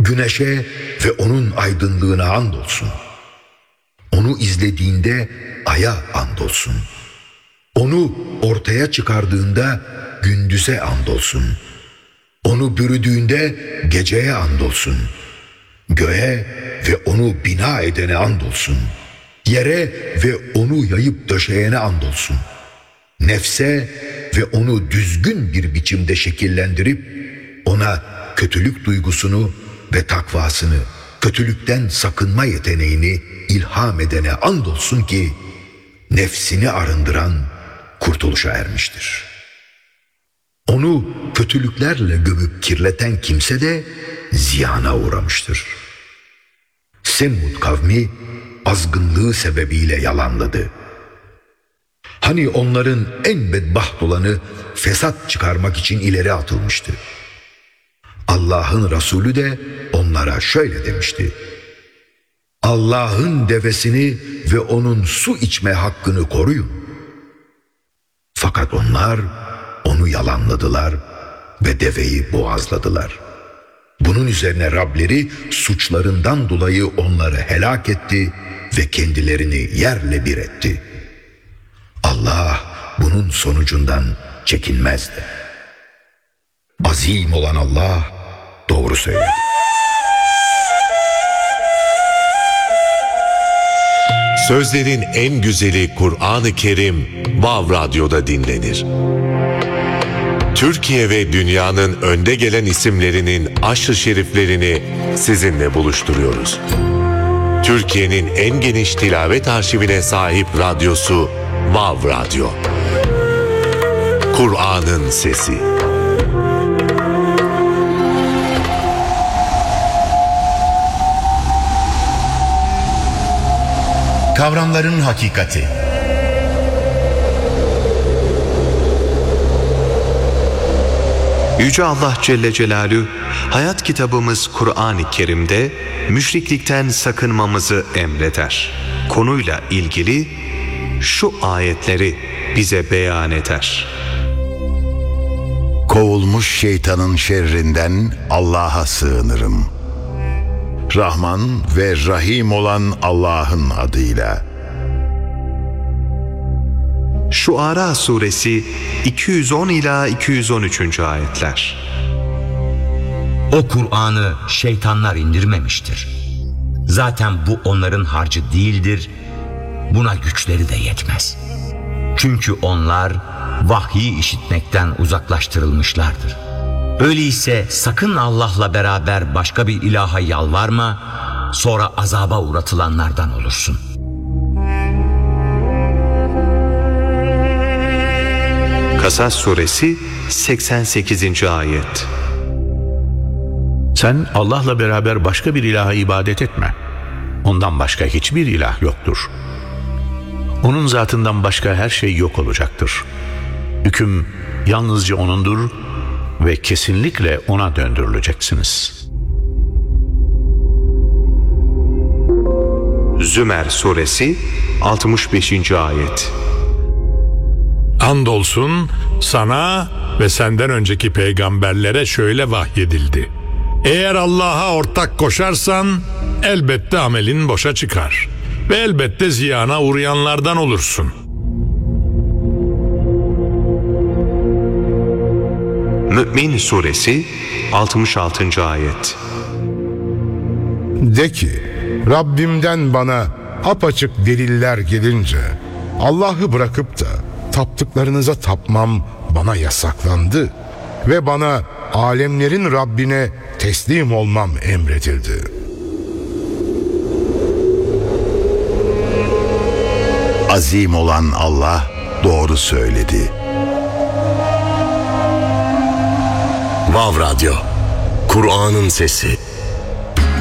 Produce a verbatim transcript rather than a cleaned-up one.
Güneşe ve onun aydınlığına andolsun. Onu izlediğinde aya andolsun. Onu ortaya çıkardığında gündüze andolsun. Onu bürüdüğünde geceye andolsun. Göğe ve onu bina edene andolsun. Yere ve onu yayıp döşeyene andolsun. Nefse ve onu düzgün bir biçimde şekillendirip ona kötülük duygusunu ve takvasını, kötülükten sakınma yeteneğini ilham edene andolsun ki nefsini arındıran kurtuluşa ermiştir. Onu kötülüklerle gömüp kirleten kimse de ziyana uğramıştır. Semud kavmi azgınlığı sebebiyle yalanladı. Hani onların en bedbaht olanı fesat çıkarmak için ileri atılmıştı. Allah'ın Resulü de onlara şöyle demişti: Allah'ın devesini ve onun su içme hakkını koruyun. Fakat onlar onu yalanladılar ve deveyi boğazladılar. Bunun üzerine Rableri suçlarından dolayı onları helak etti ve kendilerini yerle bir etti. Allah bunun sonucundan çekinmezdi. Azim olan Allah doğru söyledi. Sözlerin en güzeli Kur'an-ı Kerim Vav Radyo'da dinlenir. Türkiye ve dünyanın önde gelen isimlerinin aşr-ı şeriflerini sizinle buluşturuyoruz. Türkiye'nin en geniş tilavet arşivine sahip radyosu Vav Radyo. Kur'an'ın sesi. Kavramların hakikati. Yüce Allah Celle Celaluhu hayat kitabımız Kur'an-ı Kerim'de müşriklikten sakınmamızı emreder. Konuyla ilgili şu ayetleri bize beyan eder. Kovulmuş şeytanın şerrinden Allah'a sığınırım. Rahman ve Rahim olan Allah'ın adıyla. Şuara suresi iki yüz on ila iki yüz on üçüncü ayetler. O Kur'an'ı şeytanlar indirmemiştir. Zaten bu onların harcı değildir. Buna güçleri de yetmez. Çünkü onlar vahyi işitmekten uzaklaştırılmışlardır. Öyleyse sakın Allah'la beraber başka bir ilaha yalvarma, sonra azaba uğratılanlardan olursun. Kasas suresi seksen sekizinci ayet. Sen Allah'la beraber başka bir ilaha ibadet etme. Ondan başka hiçbir ilah yoktur. Onun zatından başka her şey yok olacaktır. Hüküm yalnızca O'nundur ve kesinlikle O'na döndürüleceksiniz. Zümer suresi altmış beşinci ayet. Andolsun sana ve senden önceki peygamberlere şöyle vahyedildi: eğer Allah'a ortak koşarsan elbette amelin boşa çıkar ve elbette ziyana uğrayanlardan olursun. Mü'min suresi altmış altıncı ayet. De ki, Rabbimden bana apaçık deliller gelince Allah'ı bırakıp da taptıklarınıza tapmam bana yasaklandı ve bana alemlerin Rabbine teslim olmam emredildi. Azim olan Allah doğru söyledi. Vav Radyo, Kur'an'ın sesi.